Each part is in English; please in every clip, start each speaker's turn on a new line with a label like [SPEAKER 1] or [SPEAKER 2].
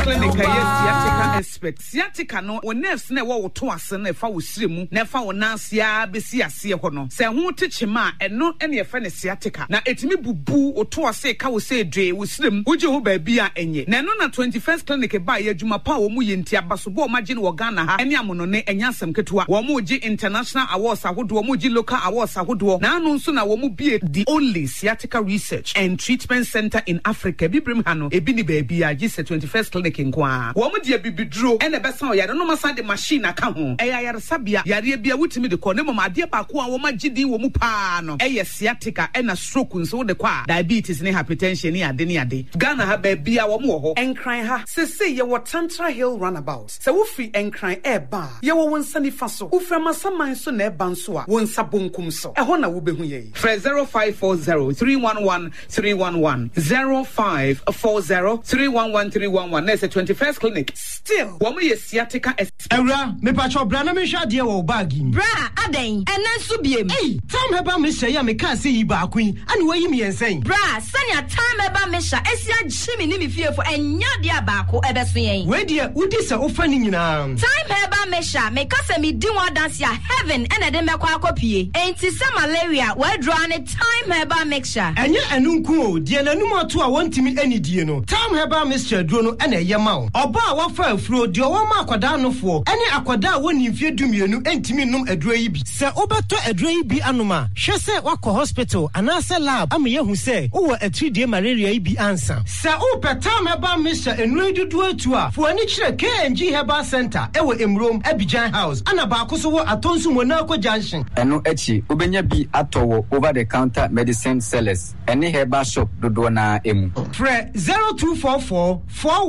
[SPEAKER 1] Clinic sciatica expert. Sciatica no wo nerves na wo to ase na fa wo siremu na fa wo nansia besi ase ho no. Se ho techema eno ene ye fa ne sciatica. Na etimi bubu wo to ase ka wo se dwe wo siremu wo je ho ba bi a enye. Na eno na 21st clinic ba ye adwuma pa wo mu ye ntia basobo ma je ne wo Ghana ha ene amono ne enyasem ketua. Wo mu je international awards ahodo wo mu je local awards ahodo. Na anu nso na wo mu bie the only sciatica research and treatment center in Africa. Bibrim ha no ebi ni ba bi a je 21st clinic nkwa. Wo mu de bibidro ene besa o yare no masa de machine aka ho. Eya yare sabia yare bia wutimi de ko ne mama ade ba ko a wo magidi wo mu pa no. Eye sciatica ena stroke nso wo de kwa diabetes ne hypertension ne ade ne ade. Ghana ha ba bia wo mu ho. Enkran ha sese ye wo Tantra Hill roundabout. Se wo free enkran eba ye wo wonsa nifa so. Wo fra masaman so na eba nso a wonsa bonkum so. Eho na wo behu ye. Fra 0540 311 311 0540 311 311. Next 21st clinic. Still, wo me sciatica
[SPEAKER 2] Ewra, me pa cho bra na me hwa de wo bag yi.
[SPEAKER 3] Bra, aden, ena nso biem.
[SPEAKER 2] Hey, time heba me hye ya me ka se yi ba akun, ani wo yi me yensen.
[SPEAKER 3] Bra, sanya time heba me hya, esia gyimi ni me fiefo, enya de abako ebeso yen.
[SPEAKER 2] We de udi se ofa ni nyina.
[SPEAKER 3] Time heba me hya, me ka se me di one dance ya heaven ena de me kwa akopie. Enti se malaria, we draw ne time heba mixture.
[SPEAKER 2] Enye enu nku o, de nanum ato a wontimi ani die no. Time heba mixture duro no ena ye ma o. Oba a wafa afuro de o ma akwada nofo. Ene akwada woni mfie dumienu entimi num aduro yi bi. Se obeto aduro yi bi anoma, hwe se wakọ hospital anase lab am ye hu se wo atridie malaria yi bi ansa. Se o peta meba mixture enu dudu atu a, fo ani kire KNG Herbal Center ewo Emrom Abidjan House. Ana ba ko so wo atonsu Monaco Junction.
[SPEAKER 4] Eno echi obenya bi atowo over the counter medicine sellers. Ene herbal shop dodo na emu.
[SPEAKER 2] Fre 0244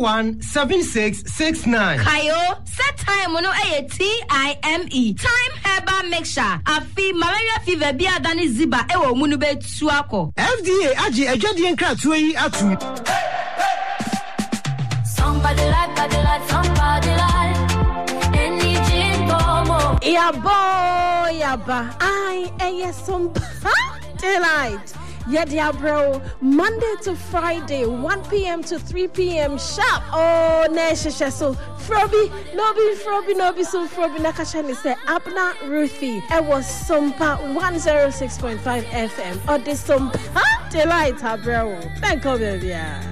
[SPEAKER 2] 417669.
[SPEAKER 3] Kayo, set time no TIME. Time herbal mixture. Afi malaria fever bi adani ziba ewo munu be tuako.
[SPEAKER 2] FDA aji ejadi enkratu yi atu.
[SPEAKER 5] Somebody like any jingle.
[SPEAKER 6] Yaba. I some delight. Yeah, bro. Monday to Friday, 1 p.m. to 3 p.m. sharp. Oh, Nesha so Frobi, Nobi, so Frobi Nakashani said Abna Ruthie. It was Sumpa 106.5 FM. Or the Sumpa delight, bro. Thank you, baby.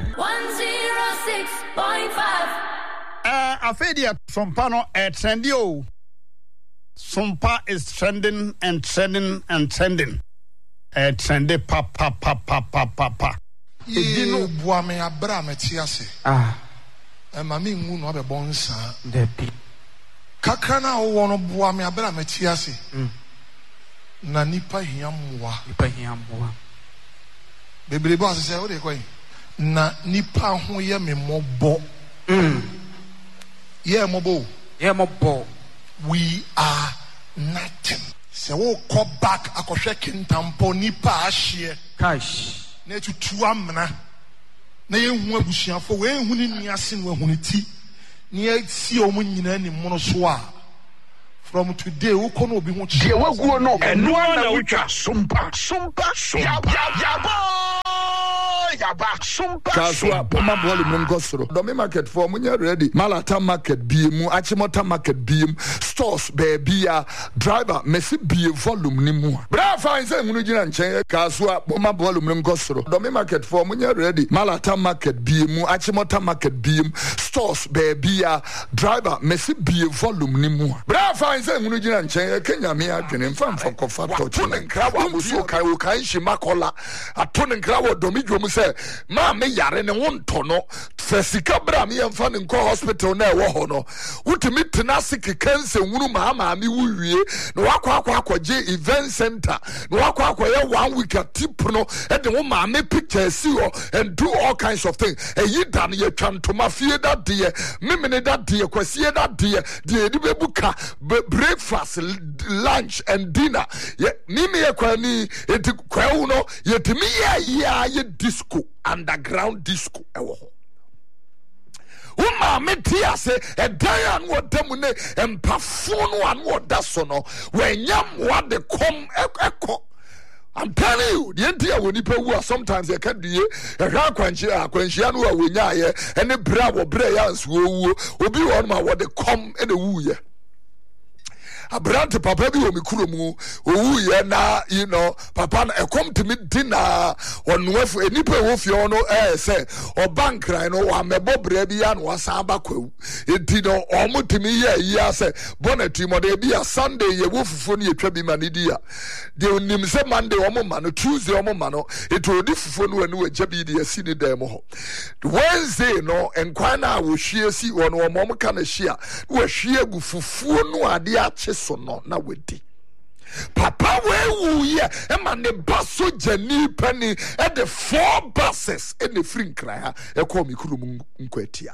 [SPEAKER 5] 106.5.
[SPEAKER 7] Afedia Sumpano trendio. Sumpa is trending and trending and trending. Trende pa.
[SPEAKER 8] Edino boame abra metiase. Mami ngu no be bonsa.
[SPEAKER 2] Depi.
[SPEAKER 8] Kakra na wo no boame abra metiase. Na nipa hiamwa. Bebrebe asese wo de koyi. Na nipa ho ye me mobo. Ye mobo. We are nothing. Se wo ko back akohwe kintampo nipa ahye
[SPEAKER 2] cash
[SPEAKER 8] na tutu amna na ye hu abusuafo we hu ni niase no hu ni ti na ye si o mu nyina ni mono so a from today wo ko no obi hu
[SPEAKER 7] je waguo no eno na wutwa sumpa yaba sumpa
[SPEAKER 9] kaswa poma bolu mngosoro domi market for munya ready malata market biemu achimota market biemu stores baby ya driver mesi bie volume ni mu bra fine say hunu gina nchen kaswa poma bolu mngosoro domi market for munya ready malata market biemu achimota market biemu stores baby ya driver mesi bie volume ni mu bra fine say hunu gina nchen Kenya me adwene mfa kofa to chine krawo muso kai wo kan shimakola atone krawo domi dwom ma me yare ne wonto no fasika bra me yemfa ne nko hospital na ewo ho no wutimi tenasik cancer wunu ma me wuwie no akwaje event center no akwaye 1 week tip no e de wo ma me picture see ho and do all kinds of things e yidan ye twantoma fie that day memene that day kwasie that day de bebuka breakfast lunch and dinner ye mimi ye kwani eti kwawo no yetimi ye disco underground disco ewo ho uma metia se edan an wodamu ne empafo no an woda so no wenyam wa de kom ekọ I'm telling you, the entire when people sometimes they can't do a quenchia no when ya and the bravo brayans will be on my what they come and the woo ye. Abrante papa bi o me kuromu owu ye na you know papa na come to me dinner on wefu enipa wo fie no say o bank ran no wa mebo bra bi ya no wasan ba kwawu enti no o mutimi ye ya say bonnet mo de bi a Sunday ye wo fufu no ye twa bi ma ne dia de onim say Monday o mo ma no Tuesday o mo ma no eto odi fufu no anu agya bi de asi ne dan mo ho Wednesday no enkwan na wo hwie si wo no mo ka na hia wo hwie gu fufu no ade a so no na wedi papa we wu ye e ma ne baso jani pani e the 4 buses in the free nkra e ko mi kurum nkwatia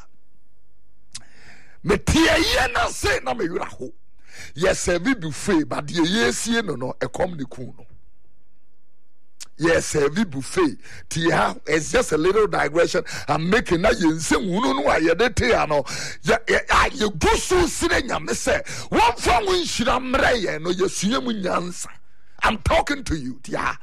[SPEAKER 9] me tie ye na se na me yura ho yes e bi buffet but ye yesie no e kom ne ku no yes heavy buffet tia it's just a little digression I'm making na yense hunu no ayede tia no ya gusu sire nyame se won fa won hira mre ye no yesua mu nyansa I'm talking to you tia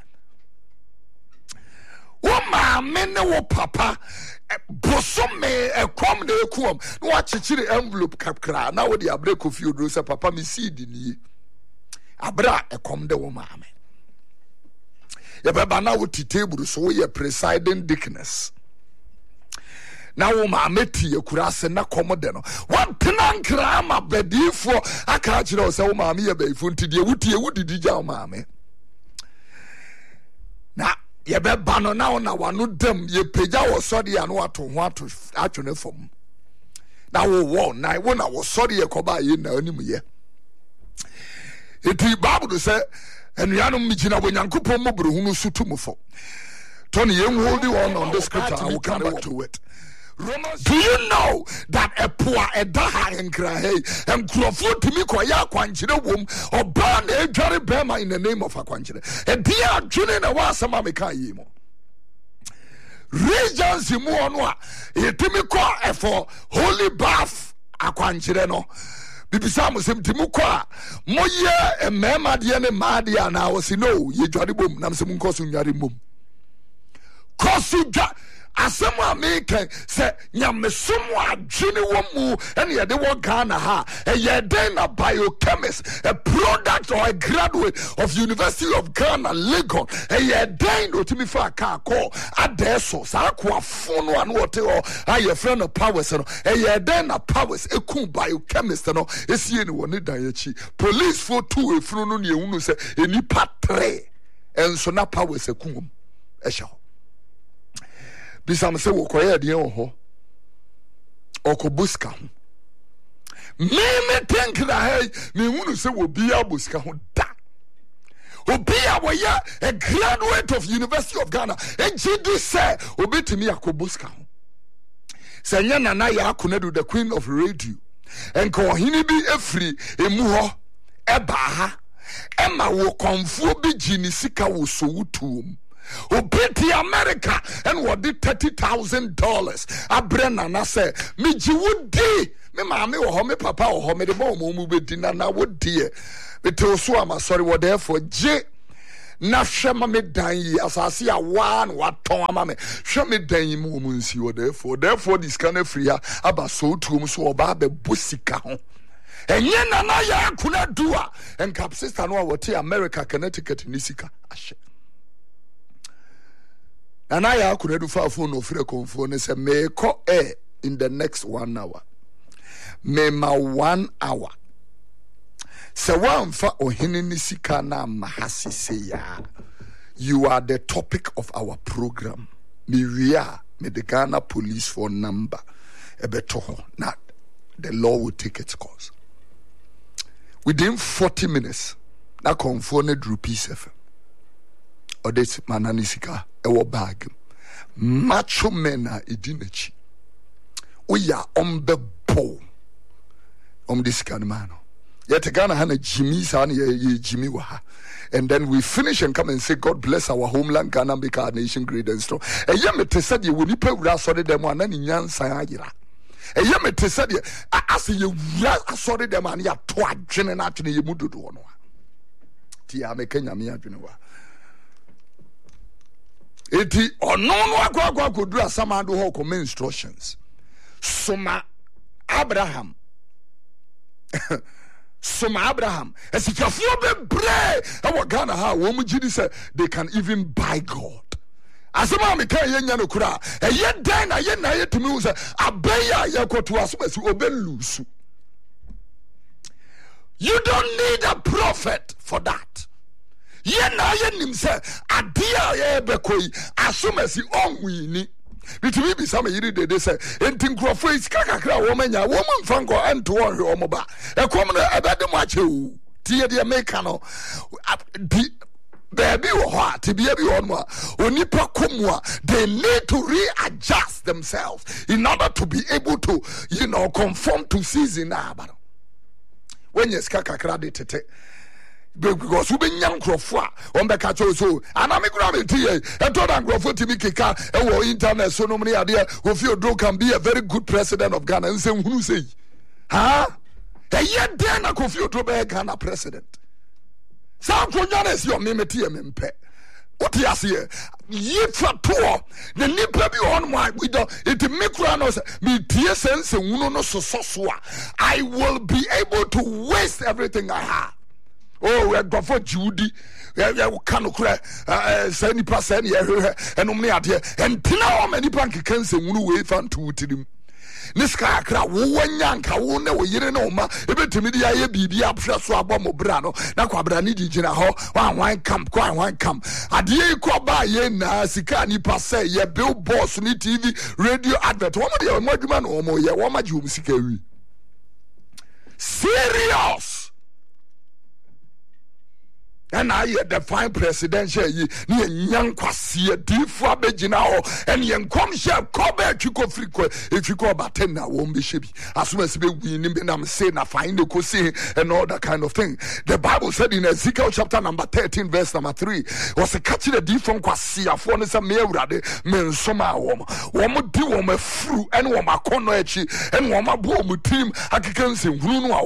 [SPEAKER 9] wo ma me ne wo papa bosome ekom na ekuom no wa chichiri envelope kapkra na wo di abre kofi odro se papa me seed ni abra ekom de wo ma me yababa na wo titable so ye presiding dickness na wo ma meti yakurase na komode no wan tenankra ma badifo aka kire o se wo ma me ye baifo ntidie wutie wudidi ja wo ma me na yababa no na wona wano dem ye peja wo sode ya no ato ho ato atwene fom na wo na wo na wo sode ye koba ye na anim ye eti Bible say enuano migina bonyankopon mobrohunu sutumufo Tony you holding on the scripture I will come back to it. Do you know that a poor a daha and cry and crofo to me kwaya kwanchire wom oba na edware bema in the name of akwanchire e dia dwene na wasama meka yimo Regency mu ono a yetimi kwa for holy bath akwanchire no bibisa mo sem timu kwa moye emema de ne maade ana wo si no ye dware bom nam sem nkoso nware mom kosu ga asem American say nyamesom adwene wo mu ene ye de wo Ghana ha ye den a biochemist a product or a graduate of University of Ghana Legon ye den otimi fa ka call adeso sa kwa fono an wote o aye friend of powers no ye den a powers eku biochemist no esie ne woni dan yachi police for 2 efunu no ne ehunu se enipa 3 enso na powers ekum ehya bisam se wo koye de ho okobuska ho me think that hey me hunu se wo bia buska ho da obia wo ya a graduate of University of Ghana GD say obetimi akobuska ho senya nana ya akonadu the queen of radio enko hini bi efri emu ho eba ha ema wo konfo bi gini sika wo so wutuom Obeti America and what did $30,000 abrena na say me jiwudi me mama wo ho me papa wo ho me de bo mo be di na wodi e beto so am sorry what therefore je na hwema me dan yi asase a wa na waton ama me hwe me dan yi mu nsi wo therefore this kind of free aba so tuom so oba be bosika ho enye na ya akuna dua en cap sister no what America Connecticut nisika ahye and I could do for phone of phone and say, may call in the next 1 hour. May my 1 hour. So one for Ohinisikana Mahasi say, you are the topic of our program. Me we are the Ghana police for number. Ebetoho. Now, the law will take its course. Within 40 minutes, na confounded rupees FM. Or this mananisika ewo bag macho mena edinachi oya ombebo this kind of man yet Ghana hana Jimmy san ye Jimmy wa and then we finish and come and say God bless our homeland Ghana make our nation great and strong e ye me te said ye woni pa wura so de dem ana ni nyansan agera e ye me te said ye as ye wura so de dem ana ya to adwene na atwene ye mudodo no ti ya me kanya me adwene wa Eti ono no akwa kodu asamado ho come instructions. Soma Abraham. Soma Abraham. Esichafo bebre e Ghana ha wo mu gidi say they can even buy God. Asema me kan yenya no kura. Eye dan na ye tumi wo say abeya ye koto asomasi obelusu. You don't need a prophet for that. Ye na ye nim say adia ye bekoi asomasi onwini. Bitimi bi sama yiri de say enti nkrofo iska kakra wo manya wo mfanko ento wo hwe omo ba. Ekom no ebede mo ache o. Tie de make no baby wo ha tibia bi on mo onipa komwa they need to readjust themselves in order to be able to conform to season abaro. When you ska kakra de tete because we been young crofo on be catch so anami kura me tie e to dan crofo tibi keka e wo internet so no many ade Ofi Odro can be a very good president of Ghana and say hunu say ha e ye den na Ofi Odro be Ghana president sa konya na si o me tie me mpe what you see ye fato the nipa bi on my we don't it me kura no me tie sense hunu no so I will be able to waste everything I have. Oh, we go for Judy. Yeah, we can cry. 70% yeah, and only at here. And now many bank can say, "Who we found to him." Niska kra wo wanyanka wo na wo yire no ma ebetimi dia ye bibia aphwe so abomo bra no na kwabra ni gigina ho wan camp ade ko ba ye na sika ni pase ye billboards ni TV radio advert wo mo de mo adwuma no mo ye wo ma ji wo sika wi serious. And I had the fine presidential ye near young quasi differ begina and young come shall cover Chico Frico if you call about 10 now won't be shabby. As soon as we win him, I'm saying I find the cosi and all that kind of thing. The Bible said in Ezekiel chapter number 13, verse number 3 was a catching a different quasi a phone is a mere men soma woman do woman fruit and woman cornoechi and woman boom team. I can say,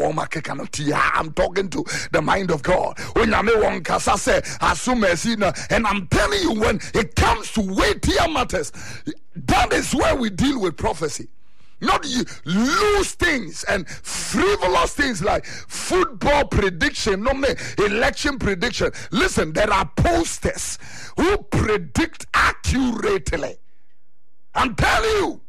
[SPEAKER 9] I'm talking to the mind of God. When I may Kasa say, and I'm telling you, when it comes to weightier matters, that is where we deal with prophecy. Not you loose things and frivolous things like football prediction, no me election prediction. Listen, there are posters who predict accurately. I'm telling you,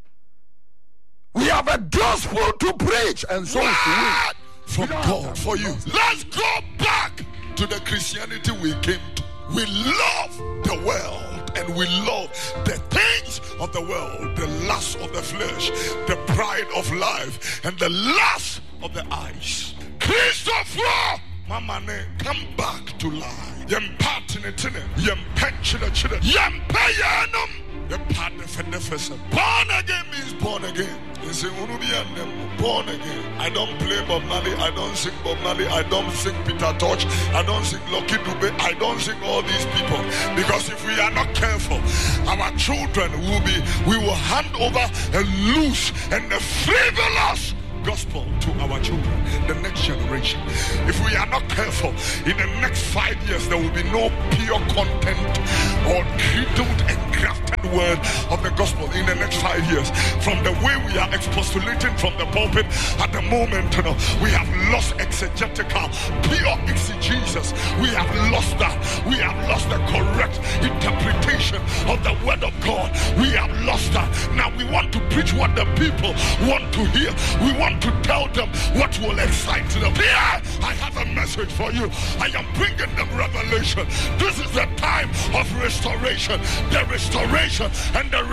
[SPEAKER 9] we have a gospel to preach, and so from God for you. Let's go back to the Christianity we came to. We love the world and we love the things of the world, the lust of the flesh, the pride of life, and the lust of the eyes. Christopher, Mama, come back to life. Yem patinetine, yem penchina, yem payanum. The partner for the born again means born again. They say, born again. I don't play Bob Marley. I don't sing Bob Marley. I don't sing Peter Tosh. I don't sing Lucky Dube. I don't sing all these people. Because if we are not careful, our children we will hand over a loose and a frivolous gospel to our children, the next generation. If we are not careful, in the next 5 years there will be no pure content or cradled and grafted word of the gospel in the next 5 years. From the way we are expostulating from the pulpit at the moment, we have lost exegetical, pure exegesis. We have lost that. We have lost the correct interpretation of the word of God. We have lost that. Now we want to preach what the people want to hear. We want to tell them what will excite them. Here, I have a message for you. I am bringing them revelation. This is the time of restoration. The restoration and the